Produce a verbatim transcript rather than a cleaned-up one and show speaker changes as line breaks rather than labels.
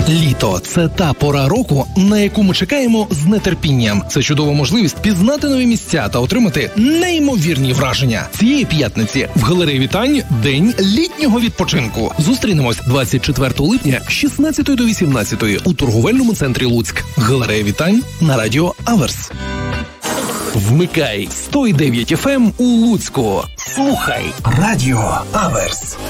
Літо – це та пора року, на яку ми чекаємо з нетерпінням. Це чудова можливість пізнати нові місця та отримати неймовірні враження. Цієї п'ятниці в галереї Вітань день літнього відпочинку. Зустрінемось двадцять четвертого липня з шістнадцятої до вісімнадцятої у торговельному центрі Луцьк. Галерея Вітань на радіо Аверс. Вмикай сто дев'ять еф ем у Луцьку. Слухай радіо Аверс.